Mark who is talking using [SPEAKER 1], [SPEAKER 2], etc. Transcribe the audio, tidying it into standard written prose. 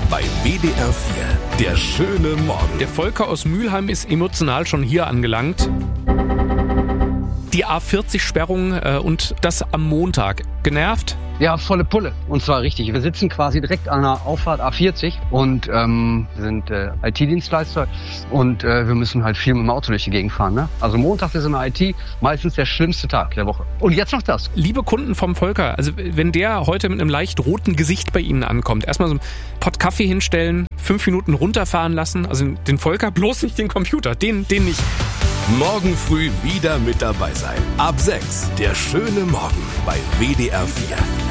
[SPEAKER 1] bei WDR 4. Der schöne Morgen.
[SPEAKER 2] Der Volker aus Mülheim ist emotional schon hier angelangt. Die A40-Sperrung und das am Montag. Genervt?
[SPEAKER 3] Ja, volle Pulle. Und zwar richtig. Wir sitzen quasi direkt an der Auffahrt A40 und wir sind IT-Dienstleister und wir müssen halt viel mit dem Auto durch die Gegend fahren. Ne? Also Montag ist in der IT meistens der schlimmste Tag der Woche. Und jetzt noch das.
[SPEAKER 2] Liebe Kunden vom Volker, also wenn der heute mit einem leicht roten Gesicht bei Ihnen ankommt, erstmal so einen Pott Kaffee hinstellen, 5 Minuten runterfahren lassen, also den Volker, bloß nicht den Computer, den nicht.
[SPEAKER 1] Morgen früh wieder mit dabei sein. Ab 6. Der schöne Morgen bei WDR 4.